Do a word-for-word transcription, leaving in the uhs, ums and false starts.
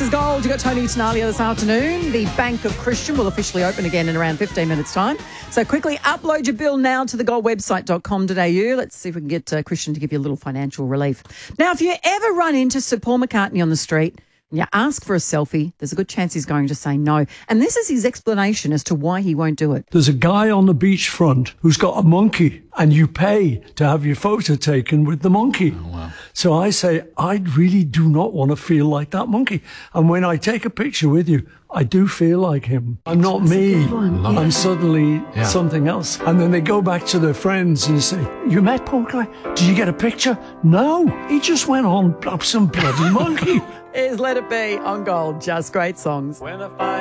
is Gold. You've got Tony Tanalia this afternoon. The Bank of Christian will officially open again in around fifteen minutes' time. So quickly upload your bill now to the gold website dot com dot a u. Let's see if we can get uh, Christian to give you a little financial relief. Now, if you ever run into Sir Paul McCartney on the street and you ask for a selfie, there's a good chance he's going to say no. And this is his explanation as to why he won't do it. There's a guy on the beachfront who's got a monkey and you pay to have your photo taken with the monkey. Oh, wow. So I say, I really do not want to feel like that monkey. And when I take a picture with you, I do feel like him. I'm not me. I'm suddenly Yeah. something else. And then they go back to their friends and say, you met Paul McCartney? Did you get a picture? No, he just went on some bloody monkey. Here's Let It Be on Gold. Just great songs. When I find